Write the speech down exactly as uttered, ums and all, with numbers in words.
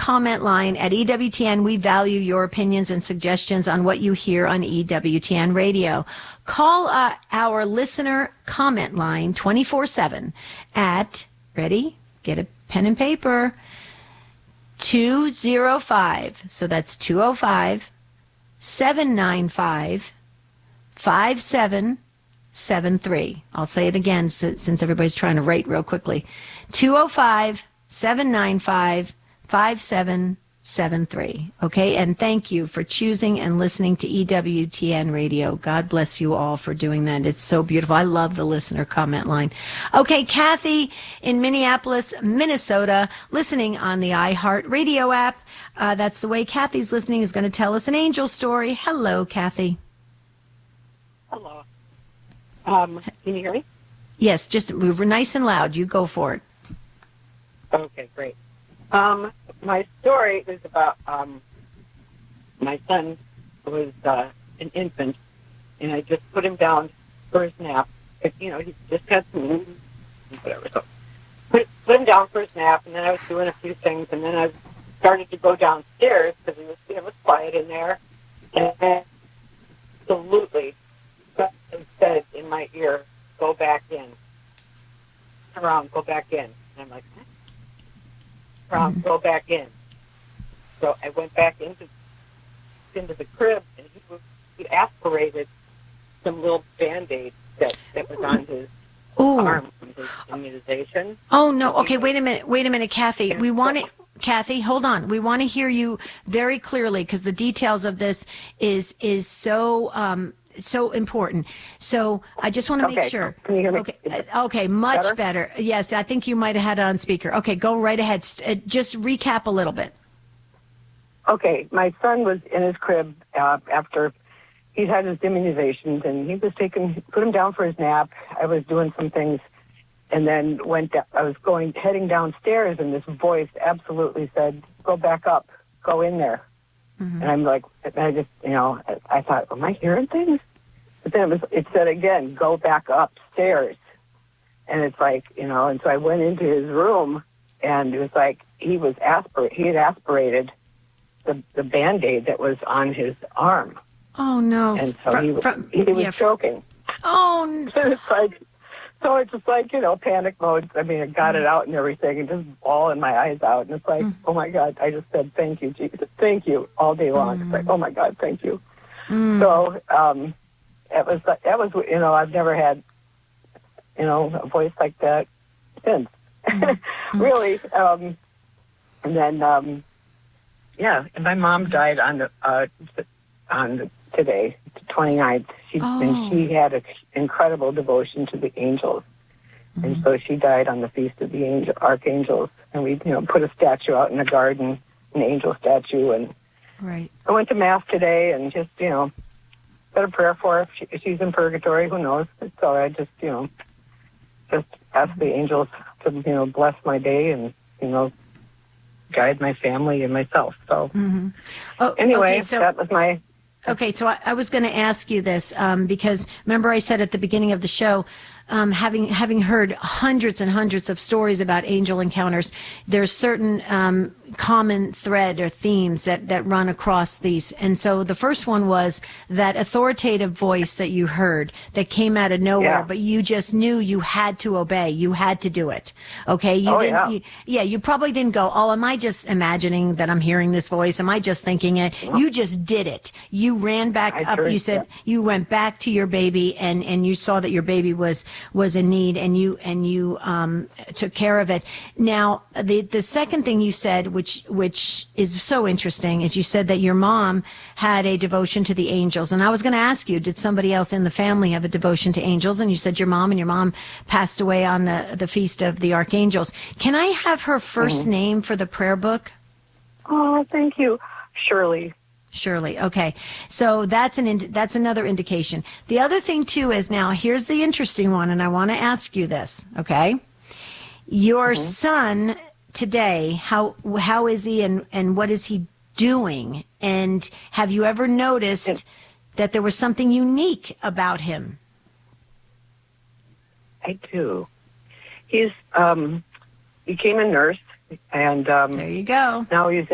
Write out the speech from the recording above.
comment line at E W T N. We value your opinions and suggestions on what you hear on E W T N radio. Call uh, our listener comment line twenty-four seven at, ready? Get a pen and paper, two oh five. So that's two oh five, seven nine five, five seven seven three. I'll say it again since everybody's trying to write real quickly. two oh five, seven nine five, five seven seven three. Okay, and thank you for choosing and listening to E W T N Radio. God bless you all for doing that. It's so beautiful. I love the listener comment line. Okay, Kathy in Minneapolis, Minnesota, listening on the iHeart Radio app. Uh, that's the way Kathy's listening, is going to tell us an angel story. Hello, Kathy. Hello. Um, can you hear me? Yes, just we were nice and loud. You go for it. Okay, great. Um, my story is about um, my son was uh, an infant, and I just put him down for his nap. If, you know, he just had some whatever. So put, put him down for his nap, and then I was doing a few things, and then I started to go downstairs because it was, it was quiet in there, and absolutely said in my ear, "Go back in. Around, go back in." And I'm like, around, mm-hmm. Go back in. So I went back into into the crib, and he, was, he aspirated some little Band-Aids that, that was on his Ooh. arm from his immunization. Oh, no. Okay, wait a minute. Wait a minute, Kathy. We want to... Kathy, hold on. We want to hear you very clearly because the details of this is is so... Um, so important. So I just want to make okay. sure. Can you hear me? Okay. Okay. Much better? better. Yes. I think you might have had it on speaker. Okay. Go right ahead. Just recap a little bit. Okay. My son was in his crib uh, after he'd had his immunizations, and he was taken, put him down for his nap. I was doing some things, and then went, down, I was going, heading downstairs, and this voice absolutely said, "Go back up, go in there." Mm-hmm. And I'm like, I just, you know, I thought, am I hearing things? But then it was, it said again, "Go back upstairs." And it's like, you know, and so I went into his room, and it was like he was aspirate, he had aspirated the the Band-Aid that was on his arm. Oh no! And so from, he was from, he was yeah, choking. Oh. No. It's like, so it's just like, you know, panic mode. I mean, I got it out and everything, and just bawling my eyes out. And it's like, mm. oh my God, I just said thank you, Jesus, thank you, all day long. Mm. It's like, oh my God, thank you. Mm. So um, it was that was you know, I've never had, you know, a voice like that since. Mm. Really. Um, and then um, yeah, and my mom died on the uh, on the, today, the twenty-ninth. She, oh. And she had an incredible devotion to the angels. Mm-hmm. And so she died on the Feast of the Angel, Archangels. And we, you know, put a statue out in the garden, an angel statue. And right. I went to Mass today and just, you know, said a prayer for her. She, she's in purgatory, who knows? So I just, you know, just asked the angels to, you know, bless my day and, you know, guide my family and myself. So mm-hmm. oh, anyway, okay, so, that was my... Okay, so I, I was going to ask you this um, because remember I said at the beginning of the show, um, having having heard hundreds and hundreds of stories about angel encounters, there's certain um, common thread or themes that, that run across these. And so the first one was that authoritative voice that you heard that came out of nowhere, yeah. but you just knew you had to obey. You had to do it. Okay? You oh, didn't, yeah. You, yeah, you probably didn't go, oh, am I just imagining that I'm hearing this voice? Am I just thinking it? No. You just did it. You ran back I up. Sure, you said yeah. you went back to your baby and, and you saw that your baby was was in need and you and you um, took care of it. Now, the the second thing you said, which which is so interesting, is you said that your mom had a devotion to the angels. And I was going to ask you, did somebody else in the family have a devotion to angels? And you said your mom, and your mom passed away on the, the Feast of the Archangels. Can I have her first mm-hmm. name for the prayer book? Oh, thank you. Shirley. Shirley. Okay. So that's an ind- that's another indication. The other thing too is, now here's the interesting one, and I want to ask you this, okay? Your mm-hmm. son today, how how is he and, and what is he doing? And have you ever noticed it, that there was something unique about him? I do. He's um became a nurse, and um there you go. Now he's